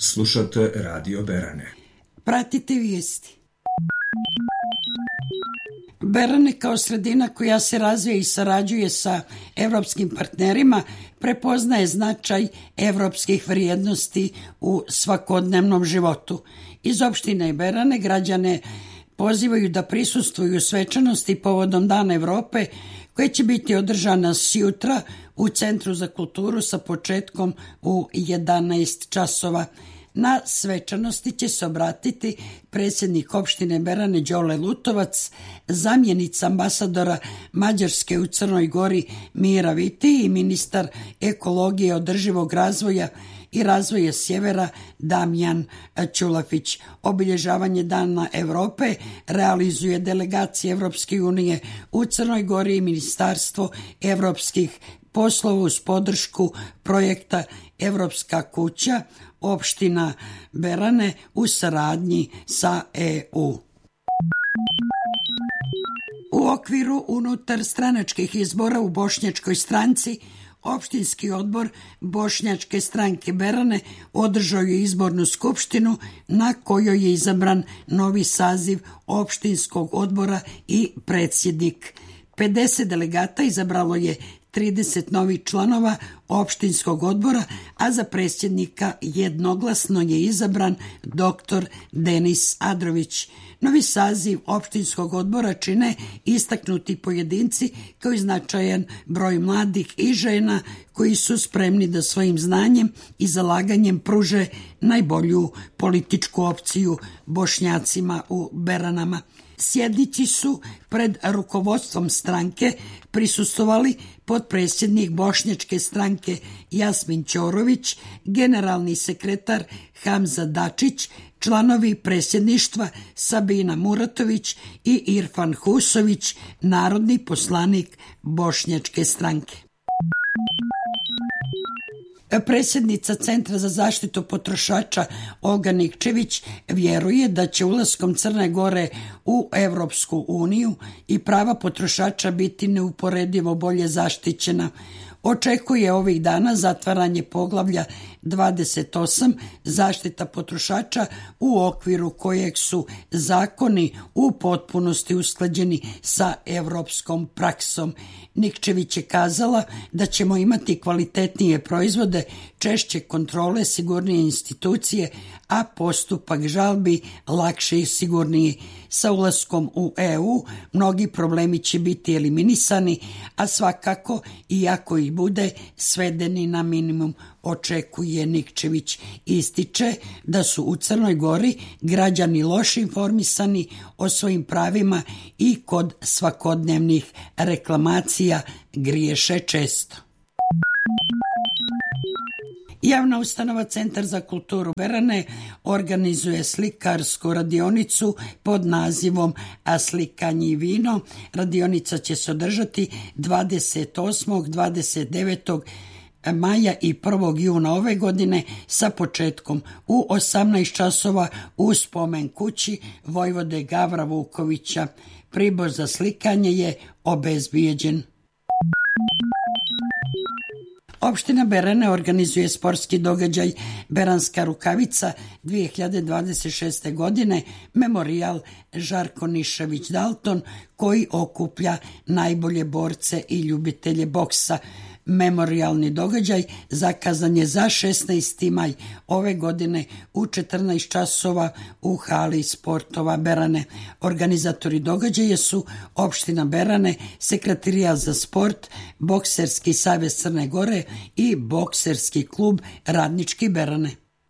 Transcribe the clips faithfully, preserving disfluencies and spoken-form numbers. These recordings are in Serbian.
Slušate Radio Berane. Pratite vijesti. Berane kao sredina koja se razvija i sarađuje sa evropskim partnerima prepoznaje značaj evropskih vrijednosti u svakodnevnom životu. Iz opštine Berane građane pozivaju da prisustvuju svečanosti povodom Dana Evrope koja će biti održana sjutra u Centru za kulturu sa početkom u jedanaest časova. Na svečanosti će se obratiti predsjednik opštine Berane Đole Lutovac, zamjenica ambasadora Mađarske u Crnoj Gori Mira Viti i ministar ekologije, održivog razvoja i razvoja sjevera Damjan Ćulafić. Obilježavanje Dana Evrope realizuje delegacija Evropske unije u Crnoj Gori i Ministarstvo evropskih poslova uz podršku projekta Evropska kuća, opština Berane u saradnji sa E U. U okviru unutar stranačkih izbora u Bošnjačkoj stranci Opštinski odbor Bošnjačke stranke Berane održao je izbornu skupštinu na kojoj je izabran novi saziv opštinskog odbora i predsjednik. pedeset delegata izabralo je trideset novih članova opštinskog odbora, a za predsjednika jednoglasno je izabran doktor Denis Adrović. Novi saziv opštinskog odbora čine istaknuti pojedinci kao i značajan broj mladih i žena koji su spremni da svojim znanjem i zalaganjem pruže najbolju političku opciju Bošnjacima u Beranama. Sjednici su pred rukovodstvom stranke prisustvovali potpredsjednik Bošnjačke stranke Jasmin Ćorović, generalni sekretar Hamza Dačić, članovi predsjedništva Sabina Muratović i Irfan Husović, narodni poslanik Bošnjačke stranke. Predsjednica Centra za zaštitu potrošača Olga Nikčević vjeruje da će ulaskom Crne Gore u Evropsku uniju i prava potrošača biti neuporedivo bolje zaštićena. Očekuje ovih dana zatvaranje poglavlja dvadeset osam zaštita potrošača u okviru kojeg su zakoni u potpunosti usklađeni sa evropskom praksom. Nikčević je kazala da ćemo imati kvalitetnije proizvode, češće kontrole, sigurnije institucije, a postupak žalbi lakše i sigurniji. Sa ulaskom u E U mnogi problemi će biti eliminisani, a svakako, iako i bude, svedeni na minimum, očekuje Nikčević. Ističe da su u Crnoj Gori građani loše informisani o svojim pravima i kod svakodnevnih reklamacija griješe često. Javna ustanova Centar za kulturu Berane organizuje slikarsku radionicu pod nazivom A slikanje i vino. Radionica će se održati dvadeset osmog, dvadeset devetog maja i prvog juna ove godine sa početkom u osamnaest časova u spomen kući vojvode Gavra Vukovića. Pribor za slikanje je obezbijeđen. Opština Berane organizuje sportski događaj Beranska rukavica dve hiljade dvadeset šeste. godine, memorijal Žarko Nišević Dalton, koji okuplja najbolje borce i ljubitelje boksa. Memorijalni događaj zakazan je za šesnaesti maj ove godine u četrnaest časova u hali sportova Berane. Organizatori događaja su opština Berane, Sekretarijat za sport, Bokserski savez Crne Gore i Bokserski klub Radnički Berane.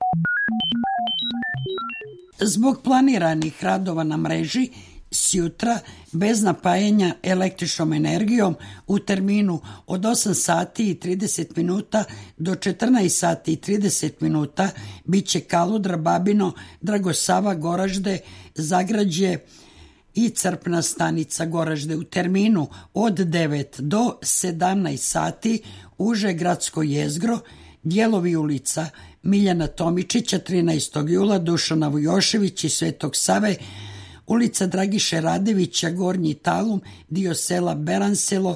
Zbog planiranih radova na mreži sjutra, bez napajanja električnom energijom, u terminu od osam sati i trideset minuta do četrnaest sati i trideset minuta bit će Kaludra, Babino, Dragosava, Goražde, Zagrađe i crpna stanica Goražde. U terminu od devet do sedamnaest sati uže gradsko jezgro, dijelovi ulica Miljana Tomičića, trinaestog jula, Dušana Vujošević i Svetog Save, ulica Dragiše Radevića, Gornji Talum, dio sela Beranselo,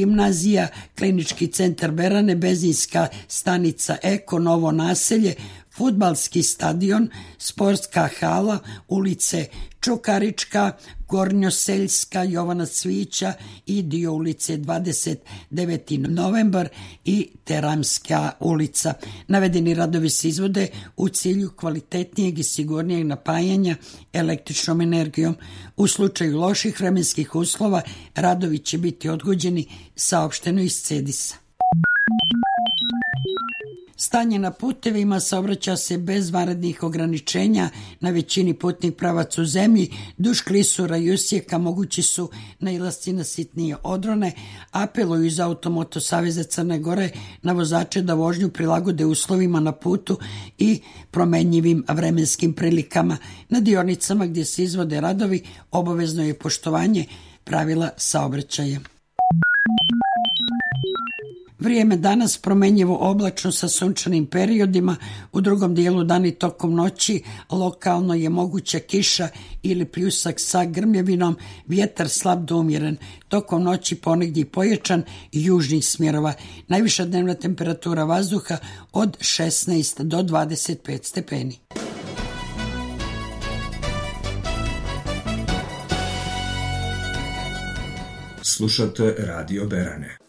Gimnazija, Klinički centar Berane, benzinska stanica Eko, Novo naselje, fudbalski stadion, sportska hala, ulice Čukarička, Gornjoseljska, Jovana Cvića i dio ulice dvadeset deveti novembar i Teramska ulica. Navedeni radovi se izvode u cilju kvalitetnijeg i sigurnijeg napajanja električnom energijom. U slučaju loših vremenskih uslova radovi će biti odgođeni, saopšteno iz Cedisa. Stanje na putevima: saobraća se bez vanrednih ograničenja na većini putnih pravaca u zemlji. Duž klisura i usjeka mogući su nailasci na sitnije odrone. Apeluju iz Automoto saveza Crne Gore na vozače da vožnju prilagode uslovima na putu i promenjivim vremenskim prilikama. Na dionicama gdje se izvode radovi obavezno je poštovanje pravila saobraćaja. Vrijeme danas promenjivo oblačno sa sunčanim periodima, u drugom dijelu dana i tokom noći lokalno je moguća kiša ili pljusak sa grmljavinom, vjetar slab do umjeren, tokom noći ponegdje pojačan i južnih smjerova. Najviša dnevna temperatura vazduha od šesnaest do dvadeset pet stepeni. Slušate Radio Berane.